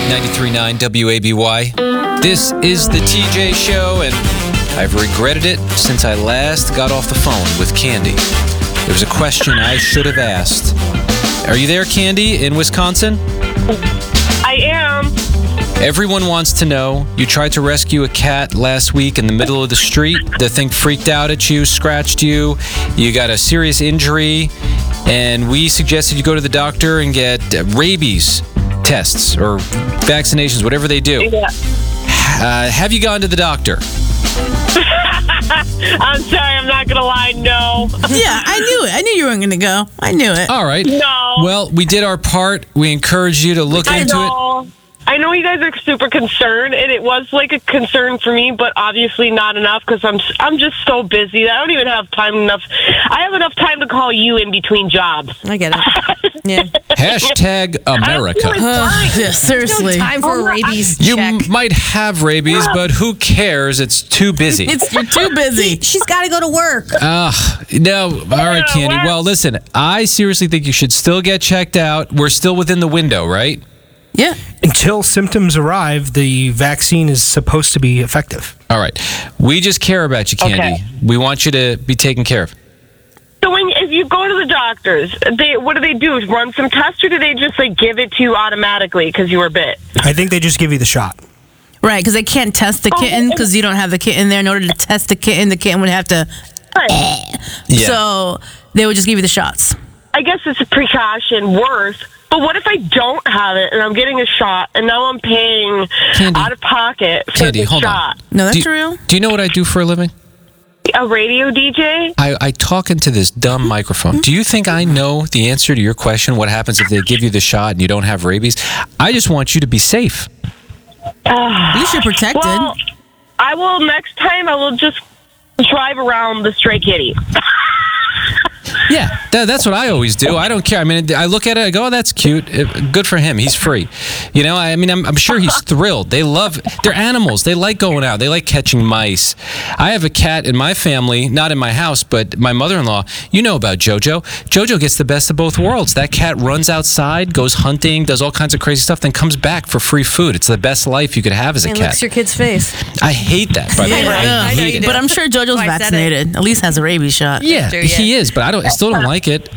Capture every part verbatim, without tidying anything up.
ninety-three point nine W A B Y. This is the T J Show, and I've regretted it since I last got off the phone with Candy. There was a question I should have asked. Are you there, Candy, in Wisconsin? I am. Everyone wants to know, you tried to rescue a cat last week in the middle of the street. The thing freaked out at you, scratched you. You got a serious injury, and we suggested you go to the doctor and get rabies tests or vaccinations, whatever they do. Yeah. Uh, have you gone to the doctor? I'm sorry, I'm not going to lie, no. Yeah, I knew it. I knew you weren't going to go. I knew it. All right. No. Well, we did our part. We encourage you to look I into know. it. I know you guys are super concerned, and it was like a concern for me, but obviously not enough because I'm I'm just so busy. I don't even have time enough. I have enough time to call you in between jobs. I get it. Yeah. Hashtag America. Uh, yeah, seriously. No time for a rabies You check. m- might have rabies, but who cares? It's too busy. It's you're too busy. She's got to go to work. Ugh. No. All right, Candy. what? Well, listen, I seriously think you should still get checked out. We're still within the window, right? Yeah. Until symptoms arrive, the vaccine is supposed to be effective. All right. We just care about you, Candy. Okay. We want you to be taken care of. So when if you go to the doctors, they what do they do? Run some tests, or do they just like give it to you automatically because you were bit? I think they just give you the shot. Right, because they can't test the Oh, kitten because you don't have the kitten there. In order to test the kitten, the kitten would have to. Yeah. So they would just give you the shots. I guess it's a precaution worth. But what if I don't have it and I'm getting a shot and now I'm paying Candy. out of pocket for Candy, the hold shot? on. No, that's do, real. Do you know what I do for a living? A radio D J? I, I talk into this dumb microphone. Do you think I know the answer to your question? What happens if they give you the shot and you don't have rabies? I just want you to be safe. At least you're protected. Well, I will next time. I will just drive around the stray kitty. Yeah, that, that's what I always do. I don't care. I mean, I look at it, I go, oh, that's cute. It, good for him. He's free. You know, I mean, I'm, I'm sure he's thrilled. They love, they're animals. They like going out. They like catching mice. I have a cat in my family, not in my house, but my mother-in-law. You know about Jojo. Jojo gets the best of both worlds. That cat runs outside, goes hunting, does all kinds of crazy stuff, then comes back for free food. It's the best life you could have as a And cat. licks your kid's face. I hate that, by the way. Yeah, I I know hate you it. do. but I'm sure JoJo's I said it. vaccinated. At least has a rabies shot. Yeah, Sure, he yeah. is, but I don't. I still don't like it.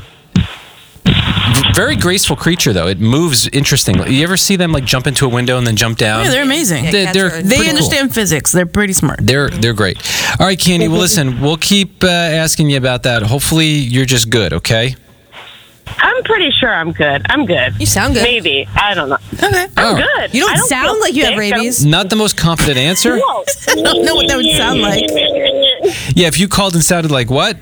Very graceful creature, though. It moves interestingly. You ever see them like jump into a window and then jump down? Yeah, they're amazing. Yeah, They- cats they're are- They pretty understand physics. They're pretty smart. They're they're great. All right, Candy. Well, listen, we'll keep uh, asking you about that. Hopefully, you're just good. Okay. I'm pretty sure I'm good. I'm good. You sound good. Maybe. I don't know. Okay. I'm All right. good. You don't, I don't sound feel like you have sick. rabies. Not the most confident answer. Whoa. I don't know what that would sound like. Yeah, if you called and sounded like what?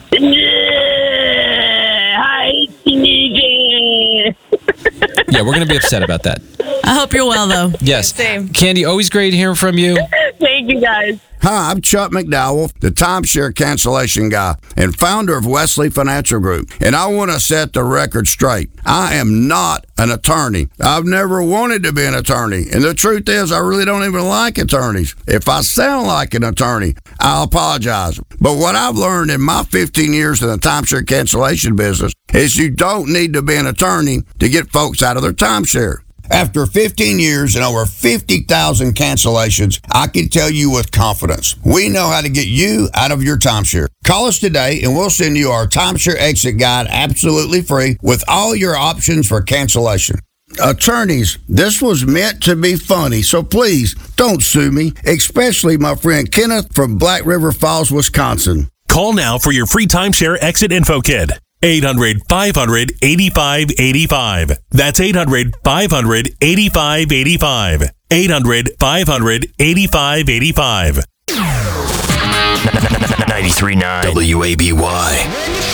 Hi, D J. Yeah, we're gonna be upset about that. I hope you're well, though. Yes. Same. Candy, always great hearing from you. Thank you, guys. Hi, I'm Chuck McDowell, the timeshare cancellation guy and founder of Wesley Financial Group. And I want to set the record straight. I am not an attorney. I've never wanted to be an attorney. And the truth is, I really don't even like attorneys. If I sound like an attorney, I'll apologize. But what I've learned in my fifteen years in the timeshare cancellation business is you don't need to be an attorney to get folks out of their timeshare. After fifteen years and over fifty thousand cancellations, I can tell you with confidence, we know how to get you out of your timeshare. Call us today and we'll send you our timeshare exit guide absolutely free with all your options for cancellation. Attorneys, this was meant to be funny, so please don't sue me, especially my friend Kenneth from Black River Falls, Wisconsin. Call now for your free timeshare exit info kit. eight hundred, five hundred, eighty-five eighty-five. That's eight hundred, five hundred, eighty-five eighty-five. eight hundred, five hundred, eighty-five eighty-five. ninety-three point nine W A B Y.